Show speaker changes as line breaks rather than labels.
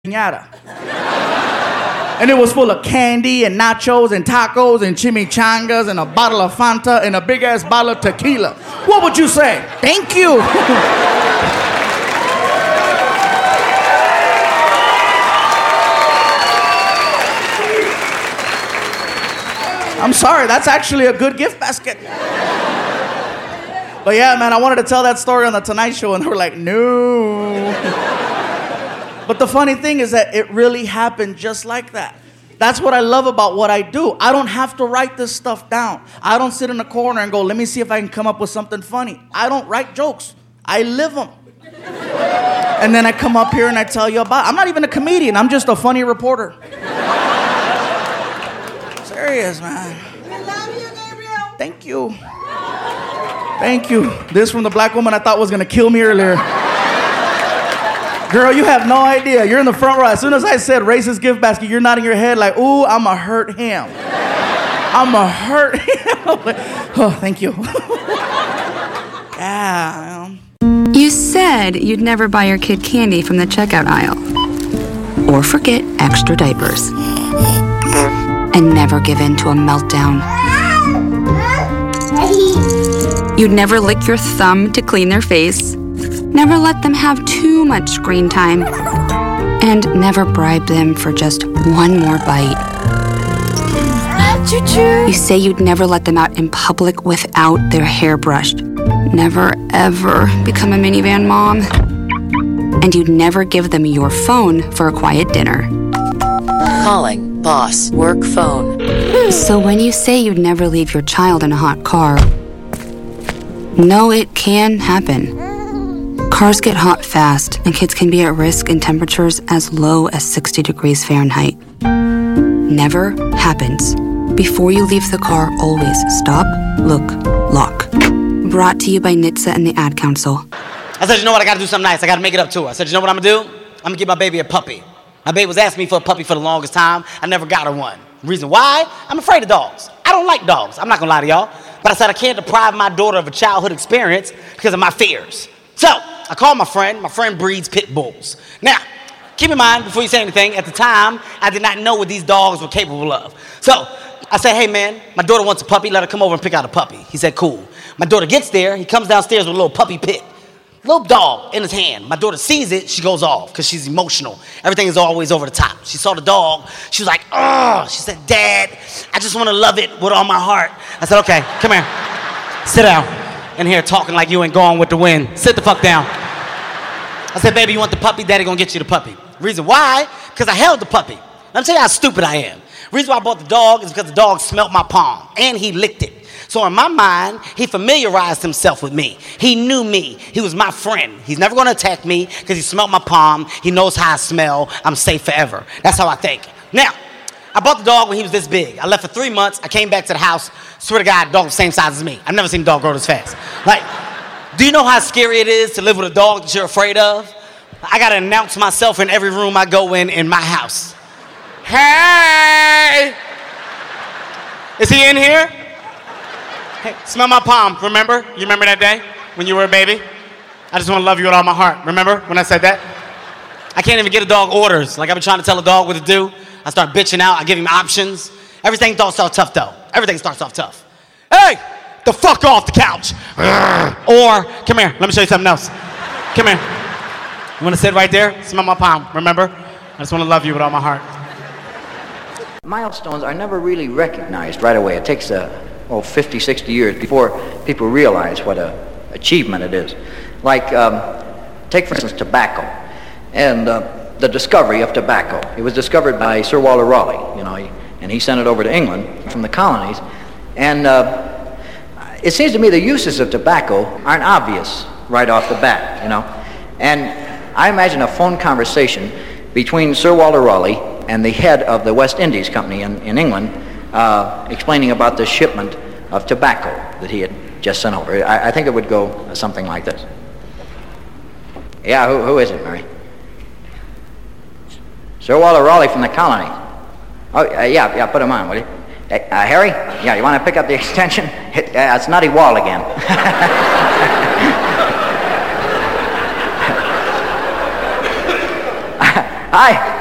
piñata. And it was full of candy and nachos and tacos and chimichangas and a bottle of Fanta and a big ass bottle of tequila. What would you say? Thank you. I'm sorry, that's actually a good gift basket. But yeah, man, I wanted to tell that story on the Tonight Show and they were like, no. But the funny thing is that it really happened just like that. That's what I love about what I do. I don't have to write this stuff down. I don't sit in a corner and go, let me see if I can come up with something funny. I don't write jokes. I live them. And then I come up here and I tell you about it. I'm not even a comedian. I'm just a funny reporter. Serious, man.
We love you, Gabriel.
Thank you. Thank you. This from the black woman I thought was going to kill me earlier. Girl, you have no idea. You're in the front row. As soon as I said racist gift basket, you're nodding your head like, ooh, I'ma hurt him. I'ma hurt him. Oh, thank you. Yeah.
You said you'd never buy your kid candy from the checkout aisle. Or forget extra diapers. And never give in to a meltdown. You'd never lick your thumb to clean their face. Never let them have too much screen time. And never bribe them for just one more bite. You say you'd never let them out in public without their hair brushed. Never, ever become a minivan mom. And you'd never give them your phone for a quiet dinner.
Calling boss work phone.
So when you say you'd never leave your child in a hot car, no, it can happen. Cars get hot fast, and kids can be at risk in temperatures as low as 60 degrees Fahrenheit. Never happens. Before you leave the car, always stop, look, lock. Brought to you by NHTSA and the Ad Council.
I said, you know what, I gotta do something nice. I gotta make it up to her. I said, you know what I'm gonna do? I'm gonna give my baby a puppy. My baby was asking me for a puppy for the longest time. I never got her one. Reason why? I'm afraid of dogs. I don't like dogs. I'm not gonna lie to y'all. But I said I can't deprive my daughter of a childhood experience because of my fears. So, I called my friend. My friend breeds pit bulls. Now, keep in mind, before you say anything, at the time, I did not know what these dogs were capable of. So, I said, hey man, my daughter wants a puppy. Let her come over and pick out a puppy. He said, cool. My daughter gets there. He comes downstairs with a little puppy pit. Little dog in his hand. My daughter sees it, she goes off because she's emotional. Everything is always over the top. She saw the dog, she was like, oh, she said, Dad, I just want to love it with all my heart. I said, okay, come here. Sit down. In here talking like you ain't going with the wind. Sit the fuck down. I said, baby, you want the puppy? Daddy gonna get you the puppy. Reason why? Because I held the puppy. Let me tell you how stupid I am. Reason why I bought the dog is because the dog smelled my palm and he licked it. So in my mind, he familiarized himself with me. He knew me. He was my friend. He's never going to attack me because he smelled my palm. He knows how I smell. I'm safe forever. That's how I think. Now, I bought the dog when he was this big. I left for 3 months. I came back to the house. Swear to God, the dog was the same size as me. I've never seen a dog grow this fast. Like, do you know how scary it is to live with a dog that you're afraid of? I got to announce myself in every room I go in my house. Hey! Is he in here? Hey, smell my palm, remember? You remember that day when you were a baby? I just want to love you with all my heart. Remember when I said that? I can't even get a dog orders. Like I've been trying to tell a dog what to do. I start bitching out. I give him options. Everything starts off tough, though. Everything starts off tough. Hey, the fuck off the couch. Or, come here, let me show you something else. Come here. You want to sit right there? Smell my palm, remember? I just want to love you with all my heart.
Milestones are never really recognized right away. It takes 50, 60 years before people realize what an achievement it is. Like, take for instance tobacco, and the discovery of tobacco. It was discovered by Sir Walter Raleigh, you know, and he sent it over to England from the colonies. And it seems to me the uses of tobacco aren't obvious right off the bat, you know. And I imagine a phone conversation between Sir Walter Raleigh and the head of the West Indies Company in England, explaining about the shipment of tobacco that he had just sent over. I think it would go something like this. Yeah, who is it, Mary? Sir Walter Raleigh from the colony. Oh, yeah, put him on, will you? Harry? Yeah, you want to pick up the extension? It's Nutty Wall again. Hi.